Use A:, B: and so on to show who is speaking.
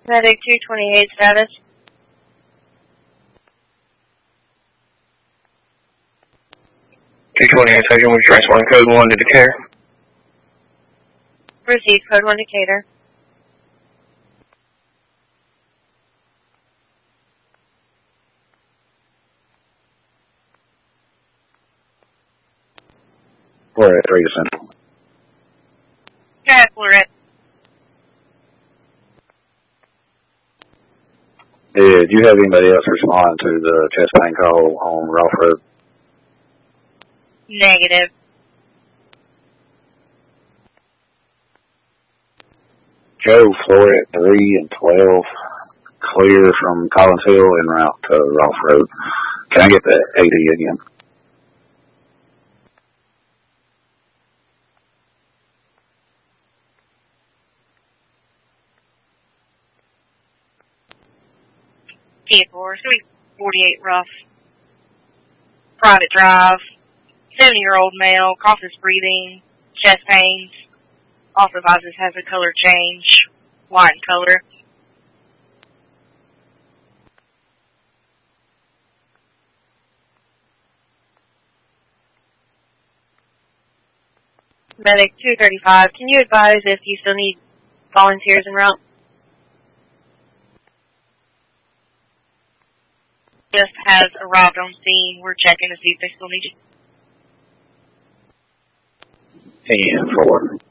A: Medic 228 status.
B: Second, we're transporting code 1 to Decatur.
A: Receive code 1 Decatur.
C: We're at 3 to Central.
A: Yes, we're at.
C: Did you have anybody else respond to the chest pain call on Rolfe Road?
A: Negative.
C: Joe, Floyd at 3 and 12, clear from Collins Hill en route to Rolfe Road. Can I get the AD again?
A: P4, 348 rough. Private drive. 70-year-old male, coughs, breathing, chest pains. Also advises has a color change, white in color. Medic 235, can you advise if you still need volunteers en route? Just has arrived on scene. We're checking to see if they still need you.
C: And 4.